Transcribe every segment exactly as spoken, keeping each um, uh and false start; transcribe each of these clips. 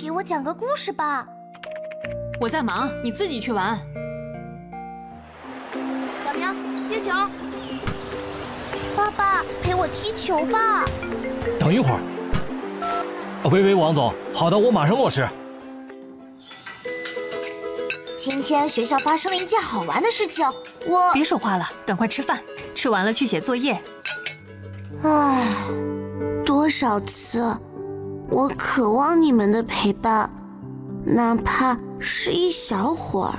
给我讲个故事吧。 我在忙，你自己去玩。 小明，接球。 爸爸，陪我踢球吧。 等一会儿。喂喂，王总，好的，我马上落实。 今天学校发生了一件好玩的事情，我…… 别说话了，赶快吃饭，吃完了去写作业。 唉，多少次，我渴望你们的陪伴，哪怕是一小会儿。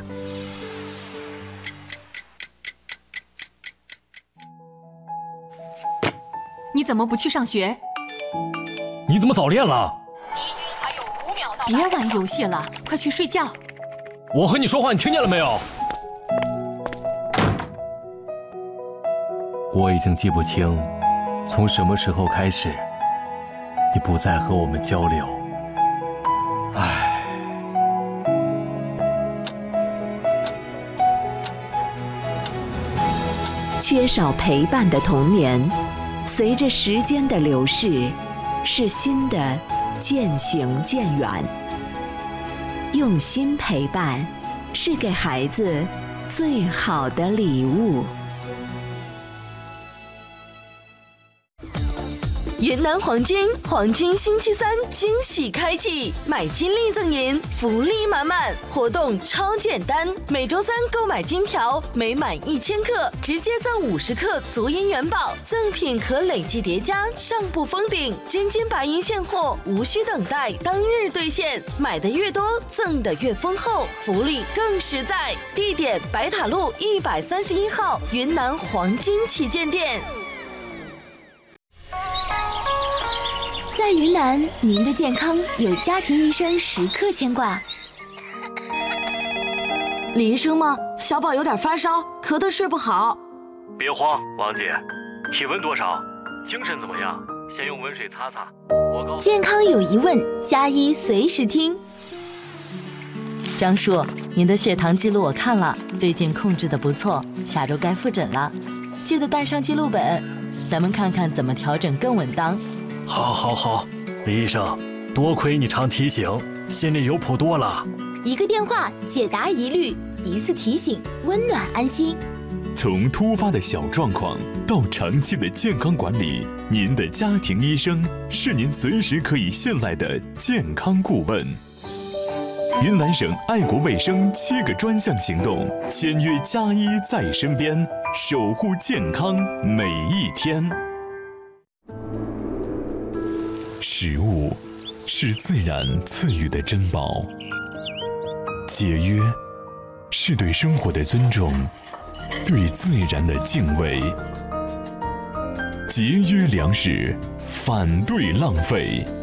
你怎么不去上学？ 你怎么早恋了？ 别玩游戏了，快去睡觉。 我和你说话，你听见了没有？我已经记不清，从什么时候开始，你不再和我们交流。唉。 缺少陪伴的童年，随着时间的流逝，是新的渐行渐远。用心陪伴，是给孩子最好的礼物。 云南黄金黄金星期三惊喜开启，买金立赠银，福利满满，活动超简单。每周三购买金条，每满一千克直接赠五十克足银元宝，赠品可累计叠加，上不封顶。真金白银现货，无需等待，当日兑现。买的越多，赠的越丰厚，福利更实在。地点：白塔路一百三十一号云南黄金旗舰店。 在云南，您的健康有家庭医生时刻牵挂。 李医生吗？小宝有点发烧，咳得睡不好。 别慌，王姐，体温多少？精神怎么样？先用温水擦擦。我告诉你， 健康有疑问，加医随时听。 张叔，您的血糖记录我看了，最近控制的不错，下周该复诊了，记得带上记录本，咱们看看怎么调整更稳当。 好，好，好，李医生，多亏你常提醒，心里有谱多了。 一个电话解答疑虑，一次提醒温暖安心。 从突发的小状况到长期的健康管理，您的家庭医生是您随时可以信赖的健康顾问。云南省爱国卫生七个专项行动，签约加医在身边，守护健康每一天。食物是自然赐予的珍宝，节约是对生活的尊重，对自然的敬畏。节约粮食，反对浪费。